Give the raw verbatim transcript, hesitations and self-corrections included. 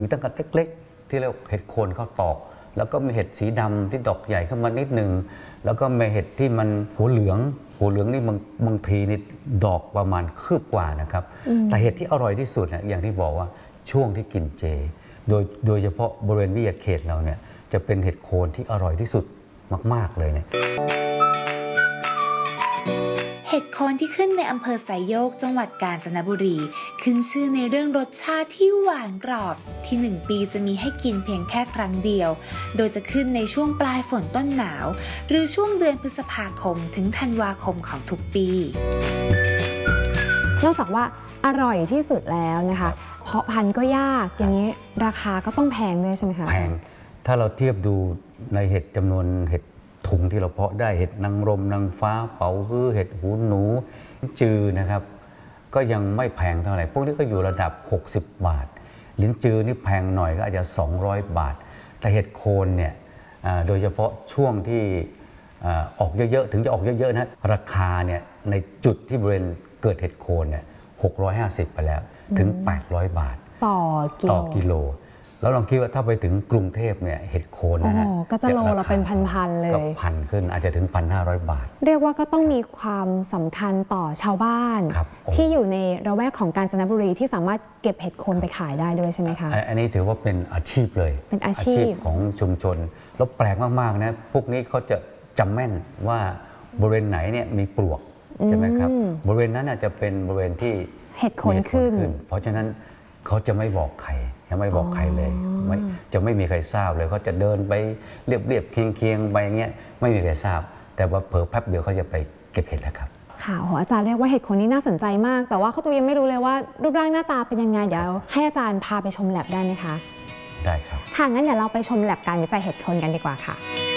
มีตั้งแต่เล็กๆที่เรียกเห็ดโคนข้าวตอกแล้วก็มีเห็ดสีดำที่ดอกใหญ่ขึ้นมานิดนึงแล้วก็มีเห็ดที่มันหัวเหลืองหัวเหลืองนี่บางบางทีนี่ดอกประมาณคืบกว่านะครับแต่เห็ดที่อร่อยที่สุดนะอย่างที่บอกว่าช่วงที่กินเจโดยโดยเฉพาะบริเวณวิทยาเขตเราเนี่ยจะเป็นเห็ดโคนที่อร่อยที่สุดมากๆเลยเนี่ยเห็ดโคนที่ขึ้นในอำเภอไซโยกจังหวัดกาญจนบุรีขึ้นชื่อในเรื่องรสชาติที่หวานกรอบที่หนึ่งปีจะมีให้กินเพียงแค่ครั้งเดียวโดยจะขึ้นในช่วงปลายฝนต้นหนาวหรือช่วงเดือนพฤษภาคมถึงธันวาคมของทุกปีนอกจากว่าอร่อยที่สุดแล้วนะคะเพาะพันธุ์ก็ยากอย่างนี้ราคาก็ต้องแพงด้วยใช่ไหมคะแพงถ้าเราเทียบดูในเห็ดจำนวนเห็ดถุงที่เราเพาะได้เห็ดนางรมนางฟ้าเป๋าฮื้อเห็ดหูหนูจือนะครับก็ยังไม่แพงเท่าไหร่พวกนี้ก็อยู่ระดับหกสิบบาทลิ้นจือนี่แพงหน่อยก็อาจจะสองร้อยบาทแต่เห็ดโคนเนี่ยโดยเฉพาะช่วงที่ออกเยอะๆถึงจะออกเยอะๆนะราคาเนี่ยในจุดที่บริเวณเกิดเห็ดโคนเนี่ยหกร้อยห้าสิบไปแล้วถึงแปดร้อยบาทต่อกิโลต่อกิโลแล้วลองคิดว่าถ้าไปถึงกรุงเทพเนี่ยเห็ดโคนนะฮะก็จะโลละเป็นพันๆเลยก็พันขึ้นอาจจะถึงพันห้าร้อยบาทเรียกว่าก็ต้องมีความสำคัญต่อชาวบ้านที่อยู่ในระแวกของกาญจนบุรีที่สามารถเก็บเห็ดโคนไปขายได้ด้วยใช่ไหมคะอันนี้ถือว่าเป็นอาชีพเลยเป็นอาชีพของชุมชนแล้วแปลกมากๆนะพวกนี้เขาจะจำแม่นว่าบริเวณไหนเนี่ยมีปลวกใช่ไหมครับบริเวณนั้นจะเป็นบริเวณที่เห็ดโคนขึ้นเพราะฉะนั้นเขาจะไม่บอกใครจะไม่บอกใครเลยไม่จะไม่มีใครทราบเลยเขาจะเดินไปเรียบเรียบเคียงเคียงไปเงี้ยไม่มีใครทราบแต่ว่าเผลอแป๊บเดียวเขาจะไปเก็บเห็ดแล้วครับค่ะโหอาจารย์เรียกว่าเห็ดโคนนี้น่าสนใจมากแต่ว่าเขาตัวยังไม่รู้เลยว่ารูปร่างหน้าตาเป็นยังไงเดี๋ยวให้อาจารย์พาไปชมแลบได้ไหมคะได้ครับถ้างั้นเดี๋ยวเราไปชมแลบการวิจัยเห็ดโคนกันดีกว่าค่ะ